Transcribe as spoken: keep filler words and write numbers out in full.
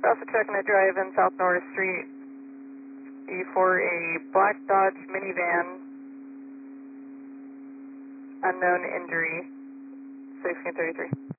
Alpha Chucknut Drive in South Norris Street for a black Dodge minivan, unknown injury, sixteen thirty-three.